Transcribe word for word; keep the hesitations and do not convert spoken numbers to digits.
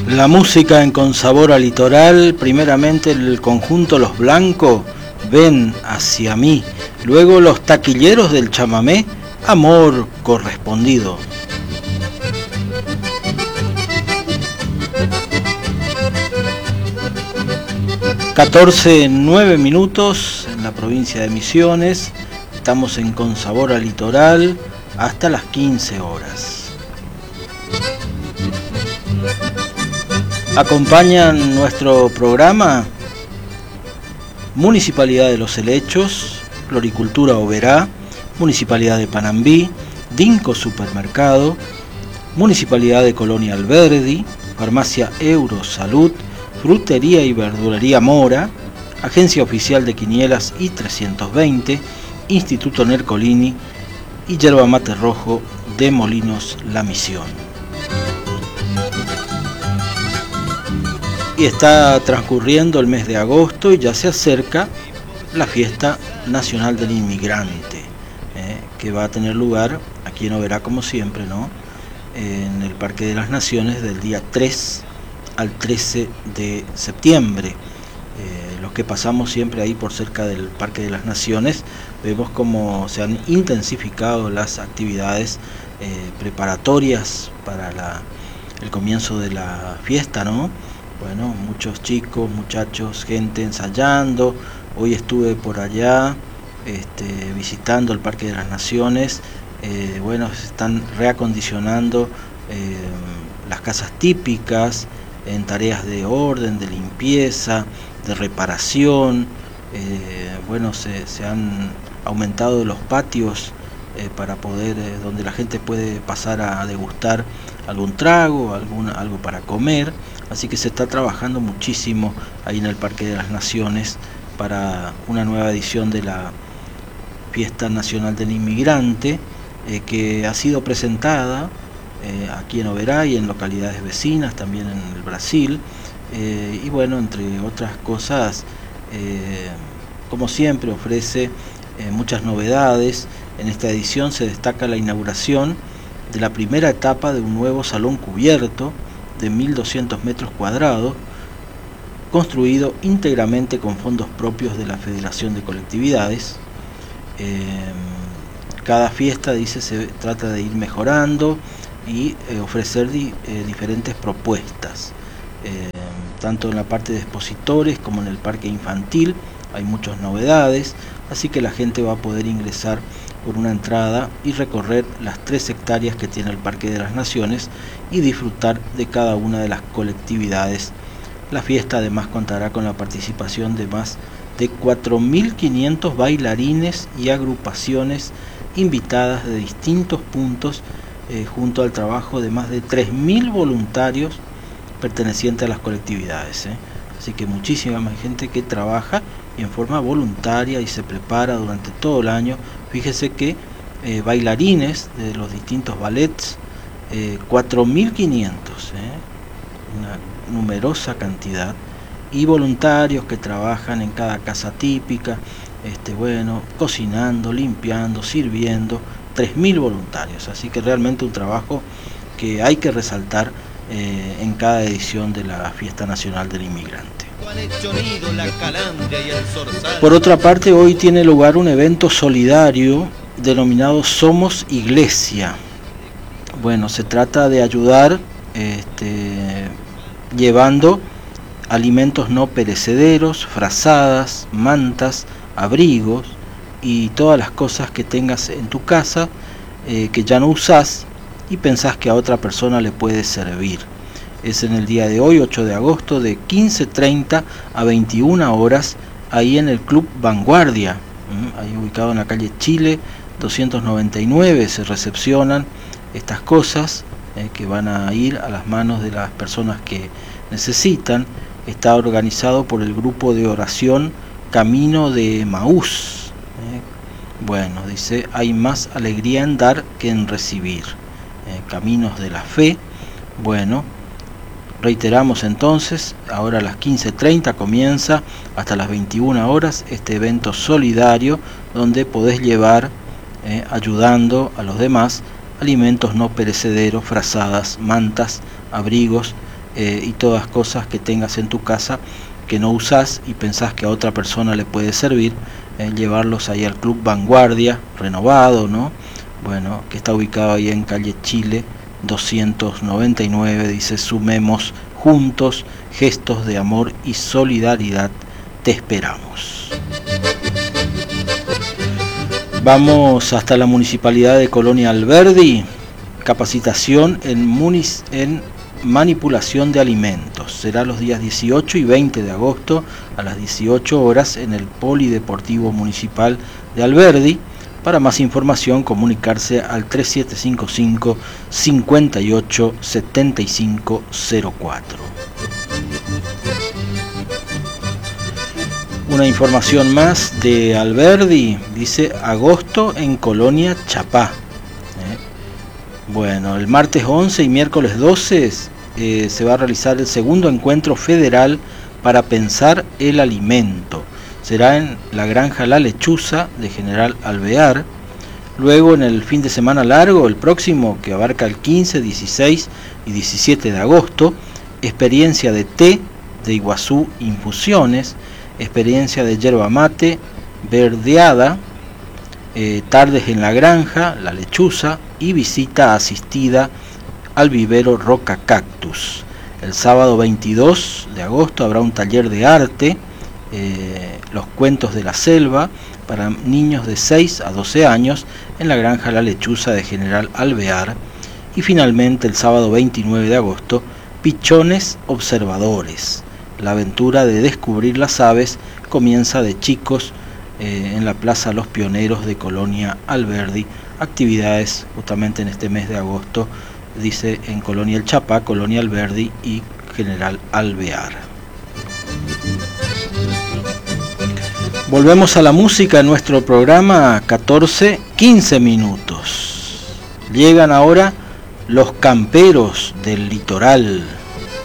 La música en Con Sabor a Litoral, primeramente el conjunto Los Blancos, Ven hacia mí, luego los Taquilleros del Chamamé, Amor correspondido. catorce, nueve minutos en la provincia de Misiones, estamos en Con Sabor a Litoral hasta las quince horas. Acompañan nuestro programa Municipalidad de Los Helechos, Floricultura Oberá, Municipalidad de Panambí, Dinco Supermercado, Municipalidad de Colonia Alberdi, Farmacia Eurosalud, Frutería y Verdulería Mora, Agencia Oficial de Quinielas I trescientos veinte, Instituto Nercolini y Yerba Mate Rojo de Molinos La Misión. Y está transcurriendo el mes de agosto y ya se acerca la Fiesta Nacional del Inmigrante, eh, que va a tener lugar aquí en Oberá, como siempre, ¿no? En el Parque de las Naciones del día tres al trece de septiembre. Eh, los que pasamos siempre ahí por cerca del Parque de las Naciones, vemos cómo se han intensificado las actividades eh, preparatorias para la, el comienzo de la fiesta, ¿no? Bueno, muchos chicos, muchachos, gente ensayando. Hoy estuve por allá este, visitando el Parque de las Naciones. Eh, bueno, se están reacondicionando eh, las casas típicas en tareas de orden, de limpieza, de reparación. Eh, bueno, se, se han aumentado los patios eh, para poder, eh, donde la gente puede pasar a degustar algún trago, algún, algo para comer. Así que se está trabajando muchísimo ahí en el Parque de las Naciones para una nueva edición de la Fiesta Nacional del Inmigrante, eh, que ha sido presentada eh, aquí en Oberá y en localidades vecinas, también en el Brasil. Eh, y bueno, entre otras cosas, eh, como siempre ofrece eh, muchas novedades. En esta edición se destaca la inauguración de la primera etapa de un nuevo salón cubierto de mil doscientos metros cuadrados, construido íntegramente con fondos propios de la Federación de Colectividades. Eh, cada fiesta, dice, se trata de ir mejorando y eh, ofrecer di, eh, diferentes propuestas, eh, tanto en la parte de expositores como en el parque infantil. Hay muchas novedades, así que la gente va a poder ingresar por una entrada y recorrer las tres hectáreas que tiene el Parque de las Naciones y disfrutar de cada una de las colectividades. La fiesta además contará con la participación de más de cuatro mil quinientos bailarines y agrupaciones invitadas de distintos puntos, eh, junto al trabajo de más de tres mil voluntarios pertenecientes a las colectividades. ¿eh? Así que muchísima más gente que trabaja y en forma voluntaria y se prepara durante todo el año. Fíjese que eh, bailarines de los distintos ballets, eh, cuatro mil quinientos, eh, una numerosa cantidad, y voluntarios que trabajan en cada casa típica, este, bueno, cocinando, limpiando, sirviendo, tres mil voluntarios. Así que realmente un trabajo que hay que resaltar eh, en cada edición de la Fiesta Nacional del Inmigrante. Por otra parte, hoy tiene lugar un evento solidario denominado Somos Iglesia. Bueno, se trata de ayudar este, llevando alimentos no perecederos, frazadas, mantas, abrigos y todas las cosas que tengas en tu casa eh, que ya no usás y pensás que a otra persona le puede servir. Es en el día de hoy, ocho de agosto, de quince treinta a veintiuna horas, ahí en el Club Vanguardia, ahí ubicado en la calle Chile doscientos noventa y nueve. Se recepcionan estas cosas eh, que van a ir a las manos de las personas que necesitan. Está organizado por el grupo de oración Camino de Emaús. Eh, bueno, dice, hay más alegría en dar que en recibir. Eh, Caminos de la Fe. Bueno, reiteramos entonces, ahora a las quince treinta comienza hasta las veintiuna horas este evento solidario donde podés llevar, eh, ayudando a los demás, alimentos no perecederos, frazadas, mantas, abrigos, eh, y todas cosas que tengas en tu casa que no usás y pensás que a otra persona le puede servir, eh, llevarlos ahí al Club Vanguardia, renovado, ¿no? Bueno, que está ubicado ahí en calle Chile doscientos noventa y nueve, dice: sumemos juntos gestos de amor y solidaridad, te esperamos. Vamos hasta la Municipalidad de Colonia Alberdi, capacitación en, munic en manipulación de alimentos. Será los días dieciocho y veinte de agosto a las dieciocho horas en el Polideportivo Municipal de Alberdi. Para más información, comunicarse al tres siete cinco cinco, cinco ocho siete cinco cero cuatro. Una información más de Alberdi, dice: agosto en Colonia Chapá. ¿Eh? Bueno, el martes once y miércoles doce eh, se va a realizar el segundo encuentro federal para pensar el alimento. Será en la Granja La Lechuza de General Alvear. Luego, en el fin de semana largo, el próximo, que abarca el quince, dieciséis y diecisiete de agosto, experiencia de té de Iguazú Infusiones, experiencia de yerba mate verdeada, eh, tardes en la Granja La Lechuza y visita asistida al vivero Roca Cactus. El sábado veintidós de agosto habrá un taller de arte, eh, los cuentos de la selva, para niños de seis a doce años en la Granja La Lechuza de General Alvear. Y finalmente el sábado veintinueve de agosto, pichones observadores. La aventura de descubrir las aves comienza de chicos eh, en la Plaza Los Pioneros de Colonia Alberdi. Actividades justamente en este mes de agosto, dice, en Colonia El Chapá, Colonia Alberdi y General Alvear. Volvemos a la música en nuestro programa, catorce quince minutos. Llegan ahora los camperos del litoral.